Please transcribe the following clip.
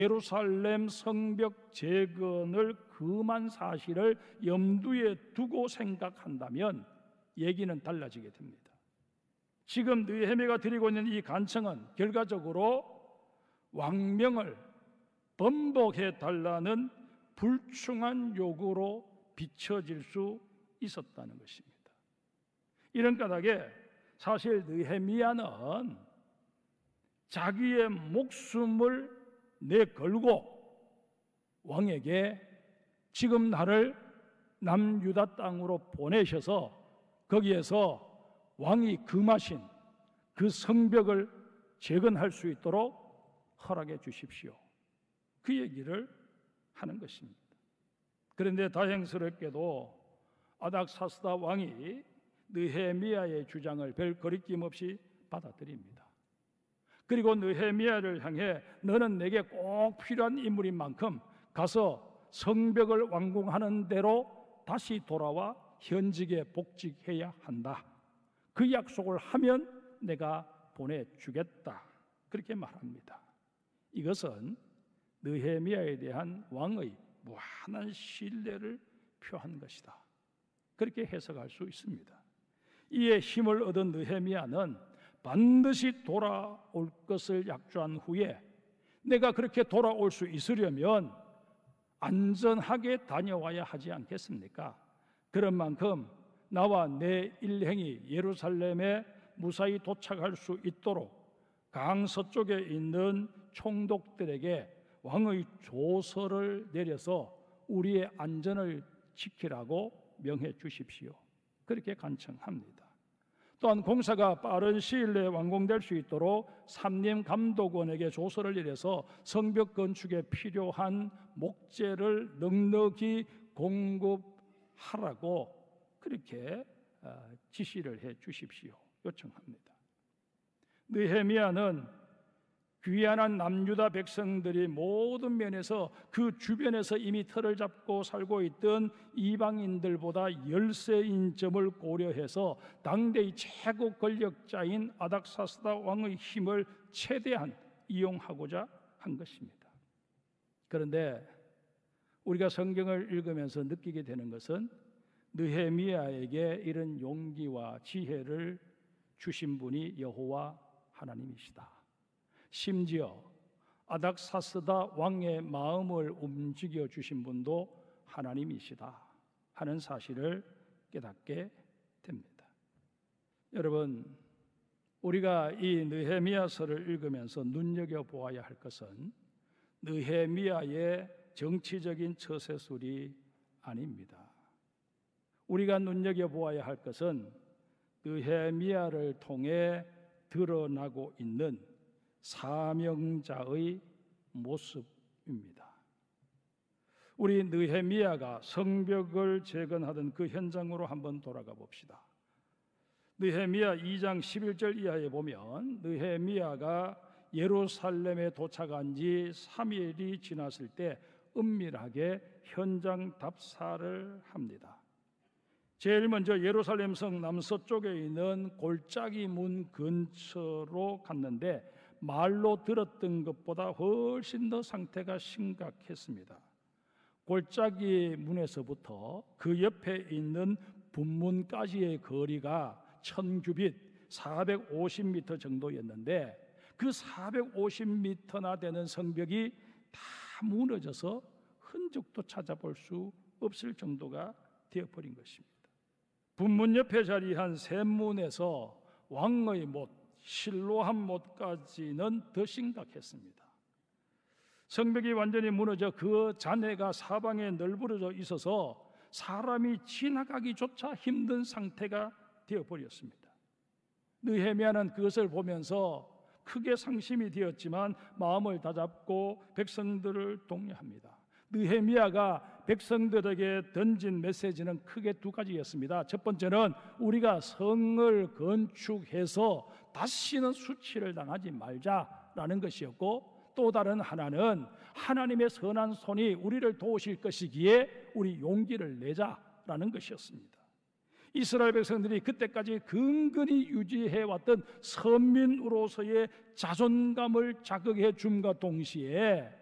예루살렘 성벽 재건을 금한 사실을 염두에 두고 생각한다면 얘기는 달라지게 됩니다. 지금 느헤미야가 드리고 있는 이 간청은 결과적으로 왕명을 번복해 달라는 불충한 요구로 비춰질 수 있었다는 것입니다. 이런 까닭에 사실 느헤미야는 자기의 목숨을 내걸고 왕에게 지금 나를 남유다 땅으로 보내셔서 거기에서 왕이 금하신 그 성벽을 재건할 수 있도록 허락해 주십시오, 그 얘기를 하는 것입니다. 그런데 다행스럽게도 아닥사스다 왕이 느헤미야의 주장을 별 거리낌 없이 받아들입니다. 그리고 느헤미야를 향해 너는 내게 꼭 필요한 인물인 만큼 가서 성벽을 완공하는 대로 다시 돌아와 현직에 복직해야 한다, 그 약속을 하면 내가 보내주겠다, 그렇게 말합니다. 이것은 느헤미야에 대한 왕의 무한한 신뢰를 표한 것이다, 그렇게 해석할 수 있습니다. 이에 힘을 얻은 느헤미야는 반드시 돌아올 것을 약조한 후에 내가 그렇게 돌아올 수 있으려면 안전하게 다녀와야 하지 않겠습니까? 그런 만큼 나와 내 일행이 예루살렘에 무사히 도착할 수 있도록 강 서쪽에 있는 총독들에게 왕의 조서를 내려서 우리의 안전을 지키라고 명해 주십시오, 그렇게 간청합니다. 또한 공사가 빠른 시일 내에 완공될 수 있도록 삼림감독원에게 조서를 내려서 성벽 건축에 필요한 목재를 넉넉히 공급하라고 그렇게 지시를 해 주십시오, 요청합니다. 느헤미야는 귀환한 남유다 백성들이 모든 면에서 그 주변에서 이미 틀을 잡고 살고 있던 이방인들보다 열세인 점을 고려해서 당대의 최고 권력자인 아닥사스다 왕의 힘을 최대한 이용하고자 한 것입니다. 그런데 우리가 성경을 읽으면서 느끼게 되는 것은 느헤미야에게 이런 용기와 지혜를 주신 분이 여호와 하나님이시다, 심지어 아닥사스다 왕의 마음을 움직여 주신 분도 하나님이시다 하는 사실을 깨닫게 됩니다. 여러분, 우리가 이 느헤미야서를 읽으면서 눈여겨보아야 할 것은 느헤미야의 정치적인 처세술이 아닙니다. 우리가 눈여겨보아야 할 것은 느헤미야를 통해 드러나고 있는 사명자의 모습입니다. 우리 느헤미야가 성벽을 재건하던 그 현장으로 한번 돌아가 봅시다. 느헤미야 2장 11절 이하에 보면 느헤미야가 예루살렘에 도착한 지 3일이 지났을 때 은밀하게 현장 답사를 합니다. 제일 먼저 예루살렘 성 남서쪽에 있는 골짜기 문 근처로 갔는데 말로 들었던 것보다 훨씬 더 상태가 심각했습니다. 골짜기 문에서부터 그 옆에 있는 분문까지의 거리가 1000규빗 450m 정도였는데 그 450m나 되는 성벽이 다 무너져서 흔적도 찾아볼 수 없을 정도가 되어버린 것입니다. 분문 옆에 자리한 샘문에서 왕의 못, 실로한 못까지는 더 심각했습니다. 성벽이 완전히 무너져 그 잔해가 사방에 널브러져 있어서 사람이 지나가기조차 힘든 상태가 되어버렸습니다. 느헤미야는 그것을 보면서 크게 상심이 되었지만 마음을 다잡고 백성들을 독려합니다. 느헤미야가 백성들에게 던진 메시지는 크게 두 가지였습니다. 첫 번째는 우리가 성을 건축해서 다시는 수치를 당하지 말자라는 것이었고, 또 다른 하나는 하나님의 선한 손이 우리를 도우실 것이기에 우리 용기를 내자라는 것이었습니다. 이스라엘 백성들이 그때까지 근근히 유지해왔던 선민으로서의 자존감을 자극해 줌과 동시에